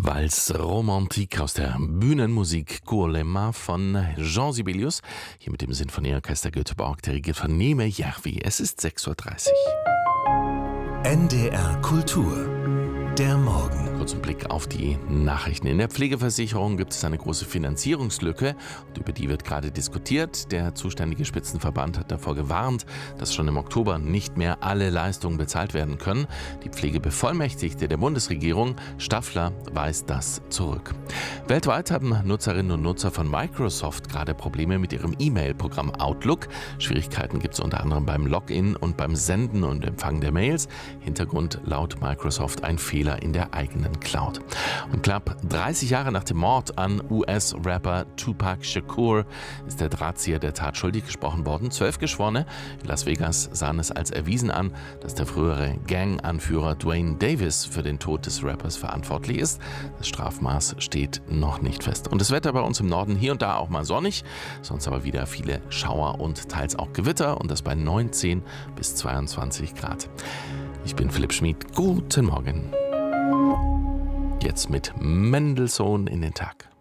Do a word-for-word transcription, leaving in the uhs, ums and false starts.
Vals Romantique aus der Bühnenmusik Kurlema von Jean Sibelius, hier mit dem Sinfonieorchester Göteborg, dirigiert von Neme Järvi. Es ist sechs Uhr dreißig. N D R Kultur, der Morgen. Kurzen Blick auf die Nachrichten. In der Pflegeversicherung gibt es eine große Finanzierungslücke und über die wird gerade diskutiert. Der zuständige Spitzenverband hat davor gewarnt, dass schon im Oktober nicht mehr alle Leistungen bezahlt werden können. Die Pflegebevollmächtigte der Bundesregierung, Staffler, weist das zurück. Weltweit haben Nutzerinnen und Nutzer von Microsoft gerade Probleme mit ihrem E-Mail-Programm Outlook. Schwierigkeiten gibt es unter anderem beim Login und beim Senden und Empfangen der Mails. Hintergrund laut Microsoft ein Fehler in der eigenen Cloud. Und knapp dreißig Jahre nach dem Mord an U S-Rapper Tupac Shakur ist der Drahtzieher der Tat schuldig gesprochen worden. Zwölf Geschworene in Las Vegas sahen es als erwiesen an, dass der frühere Gang-Anführer Dwayne Davis für den Tod des Rappers verantwortlich ist. Das Strafmaß steht noch nicht fest. Und das Wetter bei uns im Norden hier und da auch mal sonnig, sonst aber wieder viele Schauer und teils auch Gewitter und das bei neunzehn bis zweiundzwanzig Grad. Ich bin Philipp Schmid. Guten Morgen. Jetzt mit Mendelssohn in den Tag.